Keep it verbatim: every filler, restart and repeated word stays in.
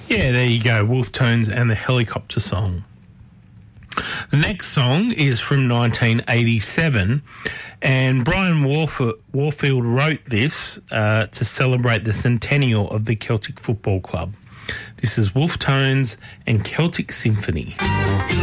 Yeah, there you go, Wolf Tones and the Helicopter Song. The next song is from nineteen eighty-seven, and Brian Warf- Warfield wrote this uh, to celebrate the centennial of the Celtic Football Club. This is Wolf Tones and Celtic Symphony.